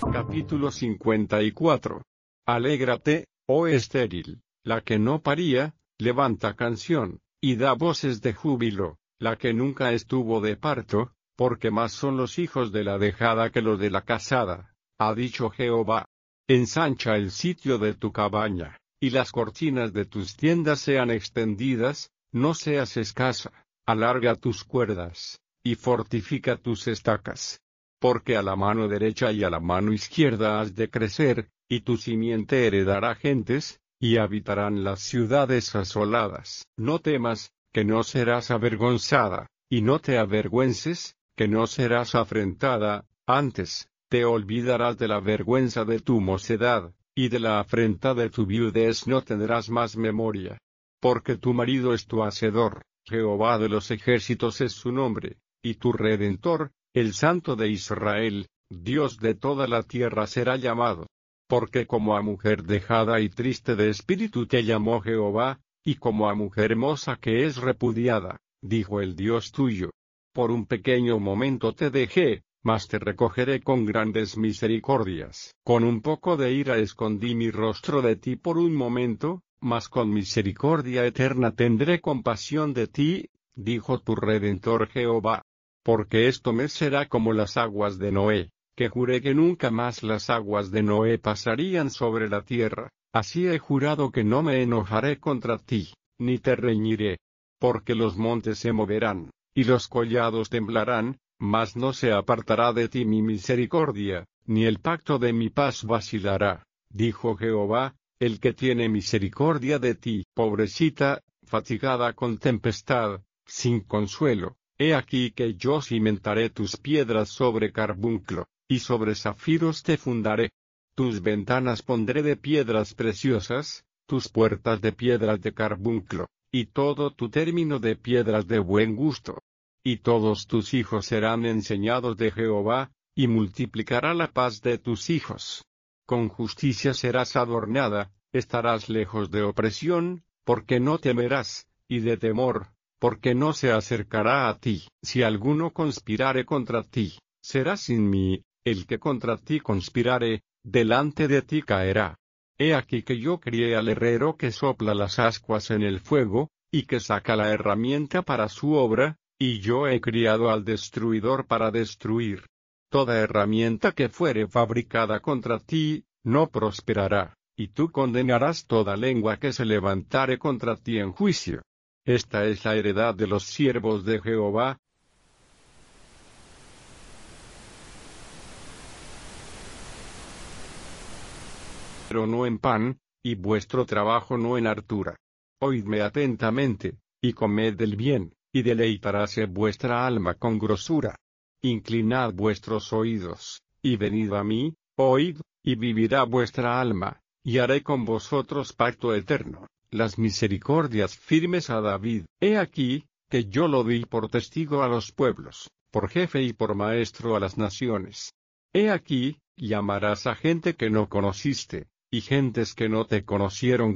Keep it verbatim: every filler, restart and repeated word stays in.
Capítulo cincuenta y cuatro. Alégrate, oh estéril, la que no paría, levanta canción, y da voces de júbilo, la que nunca estuvo de parto, porque más son los hijos de la dejada que los de la casada, ha dicho Jehová. Ensancha el sitio de tu cabaña, y las cortinas de tus tiendas sean extendidas, no seas escasa, alarga tus cuerdas, y fortifica tus estacas. Porque a la mano derecha y a la mano izquierda has de crecer, y tu simiente heredará gentes, y habitarán las ciudades asoladas. No temas, que no serás avergonzada, y no te avergüences, que no serás afrentada, antes, te olvidarás de la vergüenza de tu mocedad, y de la afrenta de tu viudez no tendrás más memoria. Porque tu marido es tu hacedor, Jehová de los ejércitos es su nombre, y tu Redentor, el Santo de Israel, Dios de toda la tierra será llamado. Porque como a mujer dejada y triste de espíritu te llamó Jehová, y como a mujer hermosa que es repudiada, dijo el Dios tuyo. Por un pequeño momento te dejé, mas te recogeré con grandes misericordias. Con un poco de ira escondí mi rostro de ti por un momento, mas con misericordia eterna tendré compasión de ti, dijo tu Redentor Jehová. Porque esto me será como las aguas de Noé, que juré que nunca más las aguas de Noé pasarían sobre la tierra, así he jurado que no me enojaré contra ti, ni te reñiré. Porque los montes se moverán, y los collados temblarán, mas no se apartará de ti mi misericordia, ni el pacto de mi paz vacilará, dijo Jehová, el que tiene misericordia de ti. Pobrecita, fatigada con tempestad, sin consuelo. He aquí que yo cimentaré tus piedras sobre carbunclo, y sobre zafiros te fundaré. Tus ventanas pondré de piedras preciosas, tus puertas de piedras de carbunclo, y todo tu término de piedras de buen gusto. Y todos tus hijos serán enseñados de Jehová, y multiplicará la paz de tus hijos. Con justicia serás adornada, estarás lejos de opresión, porque no temerás, y de temor, porque no se acercará a ti. Si alguno conspirare contra ti, será sin mí, el que contra ti conspirare, delante de ti caerá. He aquí que yo crié al herrero que sopla las ascuas en el fuego, y que saca la herramienta para su obra, y yo he criado al destruidor para destruir. Toda herramienta que fuere fabricada contra ti, no prosperará, y tú condenarás toda lengua que se levantare contra ti en juicio. Esta es la heredad de los siervos de Jehová. Pero no en pan, y vuestro trabajo no en hartura. Oídme atentamente, y comed del bien, y deleitaráse vuestra alma con grosura. Inclinad vuestros oídos, y venid a mí, oíd, y vivirá vuestra alma, y haré con vosotros pacto eterno. Las misericordias firmes a David. He aquí, que yo lo di por testigo a los pueblos, por jefe y por maestro a las naciones. He aquí, llamarás a gente que no conociste, y gentes que no te conocieron